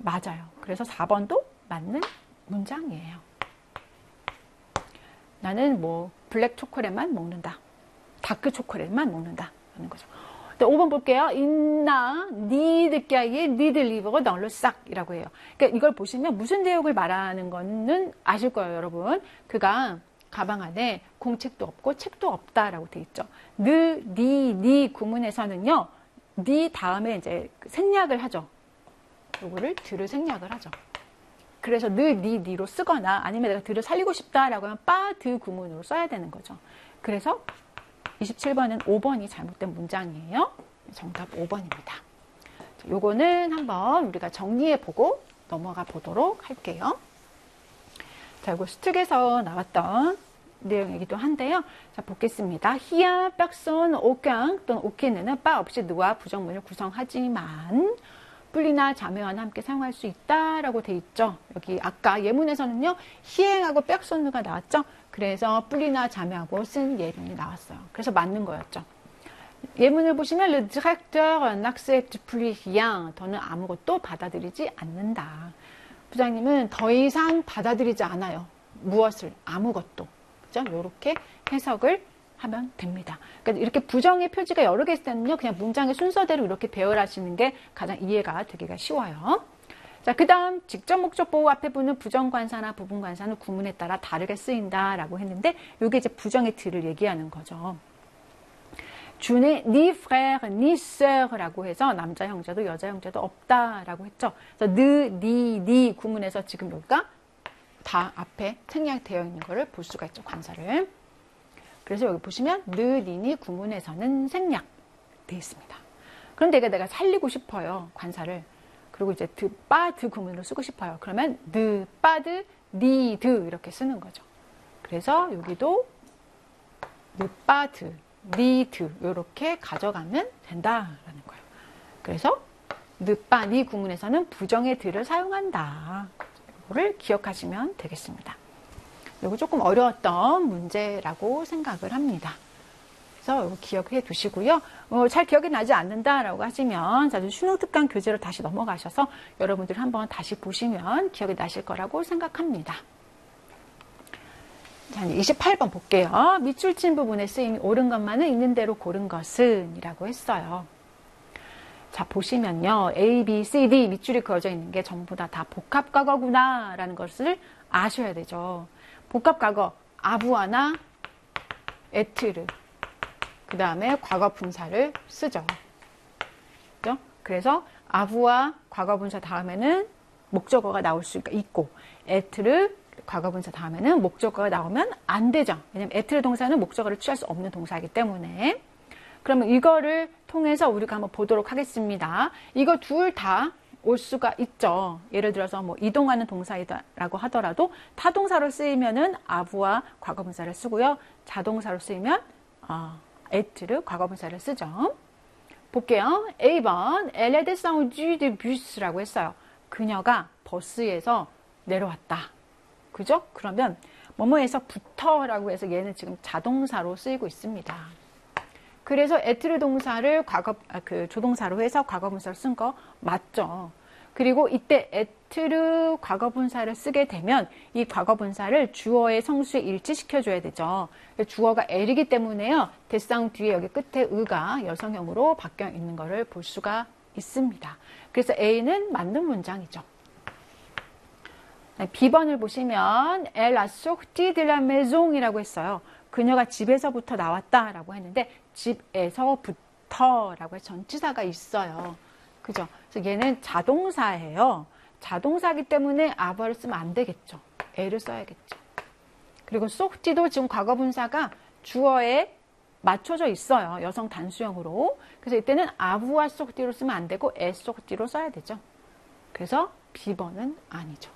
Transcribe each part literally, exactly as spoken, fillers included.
맞아요. 그래서 사 번도 맞는 문장이에요. 나는 뭐 블랙 초콜릿만 먹는다. 다크 초콜릿만 먹는다. 하는 거죠. 오 번 볼게요. 인나 니드 꺄이에 니드 리버가 널로 싹이라고 해요. 그러니까 이걸 보시면 무슨 내용을 말하는 거는 아실 거예요, 여러분. 그가 가방 안에 공책도 없고 책도 없다라고 돼 있죠. 느, 니, 니 구문에서는요. 니 다음에 이제 생략을 하죠. 요거를 들을 생략을 하죠. 그래서 느, 니, 니로 쓰거나 아니면 내가 들을 살리고 싶다라고 하면 빠, 드 구문으로 써야 되는 거죠. 그래서 이십칠 번은 오 번이 잘못된 문장이에요. 정답 오 번입니다. 요거는 한번 우리가 정리해보고 넘어가 보도록 할게요. 자, 이거 수특에서 나왔던 내용이기도 한데요. 자, 보겠습니다. 히야, 빡손, 오깡 또는 오케는 빠 없이 느와 부정문을 구성하지만 뿔리나 자매와는 함께 사용할 수 있다라고 돼 있죠. 여기 아까 예문에서는요. 희행하고 빽손누가 나왔죠. 그래서 뿔리나 자매하고 쓴 예문이 나왔어요. 그래서 맞는 거였죠. 예문을 보시면 Le directeur n'accepte plus rien. 더는 아무것도 받아들이지 않는다. 부장님은 더 이상 받아들이지 않아요. 무엇을? 아무것도. 그죠? 이렇게 해석을 하면 됩니다. 그러니까 이렇게 부정의 표지가 여러 개 있을 때는요, 그냥 문장의 순서대로 이렇게 배열하시는 게 가장 이해가 되기가 쉬워요. 자, 그 다음 직접 목적 보호 앞에 붙는 부정관사나 부분관사는 구문에 따라 다르게 쓰인다라고 했는데, 이게 이제 부정의 틀을 얘기하는 거죠. 준의 ni frère, ni sœur라고 해서 남자 형제도 여자 형제도 없다라고 했죠. 그래서 느, 니, 니 구문에서 지금 여기가 다 앞에 생략되어 있는 것을 볼 수가 있죠. 관사를. 그래서 여기 보시면 느, 니, 니 구문에서는 생략되어 있습니다. 그런데 이게 내가 살리고 싶어요. 관사를. 그리고 이제 드, 빠, 드 구문으로 쓰고 싶어요. 그러면 느, 빠, 드, 니, 드 이렇게 쓰는 거죠. 그래서 여기도 느, 빠, 드, 니, 드 이렇게 가져가면 된다라는 거예요. 그래서 느, 빠, 니 구문에서는 부정의 드를 사용한다. 이거를 기억하시면 되겠습니다. 이거 조금 어려웠던 문제라고 생각을 합니다. 그래서 이거 기억해 두시고요. 어, 잘 기억이 나지 않는다라고 하시면 슈노특강 교재로 다시 넘어가셔서 여러분들 한번 다시 보시면 기억이 나실 거라고 생각합니다. 자, 이십팔 번 볼게요. 밑줄 친 부분에 쓰인 옳은 것만은 있는 대로 고른 것은 이라고 했어요. 자, 보시면요. A, B, C, D 밑줄이 그어져 있는 게 전부 다, 다 복합과거구나 라는 것을 아셔야 되죠. 복합과거, 아부아나 에트르. 그 다음에 과거 분사를 쓰죠. 그죠? 그래서 아부와 과거 분사 다음에는 목적어가 나올 수 있고, 에트르 과거 분사 다음에는 목적어가 나오면 안 되죠. 왜냐면 에트르 동사는 목적어를 취할 수 없는 동사이기 때문에. 그러면 이거를 통해서 우리가 한번 보도록 하겠습니다. 이거 둘 다 올 수가 있죠. 예를 들어서 뭐 이동하는 동사이다라고 하더라도 타동사로 쓰이면은 아부와 과거분사를 쓰고요. 자동사로 쓰이면 어, 에트르 과거분사를 쓰죠. 볼게요. A 번 Elle est descendue du bus라고 했어요. 그녀가 버스에서 내려왔다. 그죠? 그러면 뭐뭐에서부터라고 해서 얘는 지금 자동사로 쓰이고 있습니다. 그래서 에트르 동사를 과거, 그 조동사로 해서 과거분사를 쓴 거 맞죠. 그리고 이때 에트르 과거분사를 쓰게 되면 이 과거분사를 주어의 성수에 일치시켜줘야 되죠. 주어가 엘이기 때문에요. 대상 뒤에 여기 끝에 의가 여성형으로 바뀌어 있는 것을 볼 수가 있습니다. 그래서 A는 맞는 문장이죠. 비 번을 보시면 Elle a sorti de la maison 이라고 했어요. 그녀가 집에서부터 나왔다라고 했는데 집에서부터라고 해서 전치사가 있어요. 그죠? 그래서 얘는 자동사예요. 자동사이기 때문에 아버를 쓰면 안 되겠죠. 애를 써야겠죠. 그리고 쏙티도 지금 과거분사가 주어에 맞춰져 있어요. 여성 단수형으로. 그래서 이때는 아부와 쏙티로 쓰면 안 되고 애 쏙티로 써야 되죠. 그래서 비 번은 아니죠.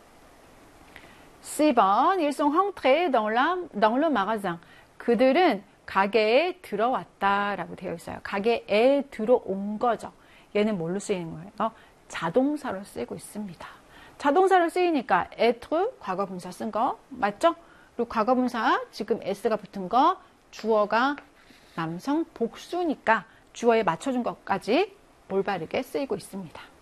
시 번 Ils sont rentrés dans la, dans le magasin. 그들은 가게에 들어왔다라고 되어 있어요. 가게에 들어온 거죠. 얘는 뭘로 쓰이는 거예요? 자동사로 쓰이고 있습니다. 자동사로 쓰이니까 être 과거분사 쓴 거 맞죠? 그리고 과거분사 지금 s가 붙은 거 주어가 남성 복수니까 주어에 맞춰준 것까지 올바르게 쓰이고 있습니다.